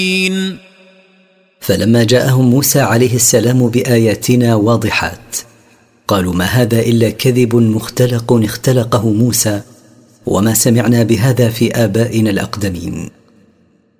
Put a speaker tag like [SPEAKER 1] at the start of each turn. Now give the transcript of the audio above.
[SPEAKER 1] فلما جاءهم موسى عليه السلام بآياتنا واضحات قالوا ما هذا إلا كذب مختلق اختلقه موسى وما سمعنا بهذا في آبائنا الأقدمين.